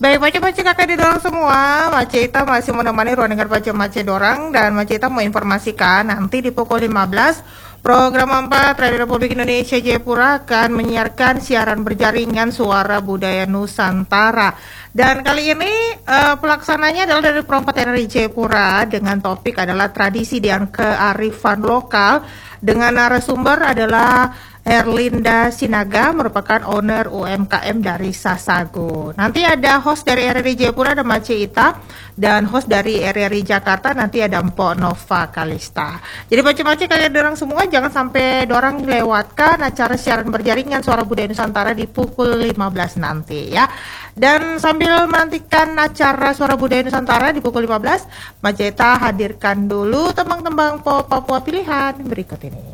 Baik, Mace-Mace kakak didorong semua. Mace Ita masih menemani ruang dengar Mace dorang. Dan Mace Ita mau informasikan nanti di pukul 15 program 4 Radio Republik Indonesia Jayapura akan menyiarkan siaran berjaringan Suara Budaya Nusantara. Dan kali ini pelaksananya adalah dari Pro 4 RRI Jayapura dengan topik adalah tradisi dan kearifan lokal dengan narasumber adalah Erlinda Sinaga merupakan owner UMKM dari Sasago. Nanti ada host dari RRI Jayapura ada Mace Ita dan host dari RRI Jakarta nanti ada Mpok Nova Kalista. Jadi Mace-Mace kalian dorang semua jangan sampai dorang lewatkan acara siaran berjaringan Suara Budaya Nusantara di pukul 15 nanti ya. Dan sambil menantikan acara Suara Budaya Nusantara di pukul 15, Mace Ita hadirkan dulu tembang-tembang pop Papua pilihan berikut ini.